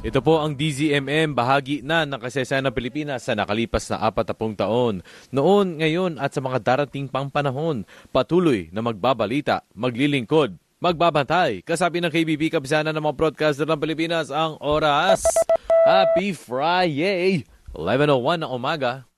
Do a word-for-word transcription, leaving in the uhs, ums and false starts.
Ito po ang D Z M M, bahagi na ng kasaysayan ng Pilipinas sa nakalipas na apat na pung taon. Noon, ngayon at sa mga darating pang panahon, patuloy na magbabalita, maglilingkod, magbabantay. Kasabi ng K B B, kabisana ng mga broadcaster ng Pilipinas, ang oras. Happy Friday! eleven oh one ng umaga.